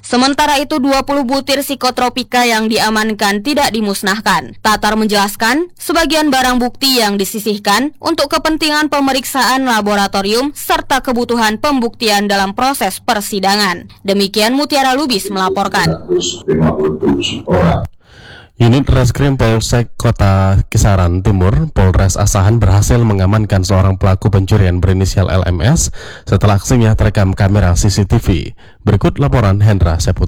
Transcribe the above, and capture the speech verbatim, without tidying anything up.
Sementara itu dua puluh butir psikotropika yang diamankan tidak dimusnahkan. Tatar menjelaskan, sebagian barang bukti yang disisihkan untuk kepentingan pemeriksaan laboratorium serta kebutuhan pembuktian dalam proses persidangan. Demikian Mutiara Lubis melaporkan. Unit Reskrim Polsek Kota Kisaran Timur, Polres Asahan berhasil mengamankan seorang pelaku pencurian berinisial L M S setelah aksinya terekam kamera C C T V. Berikut laporan Hendra Seput.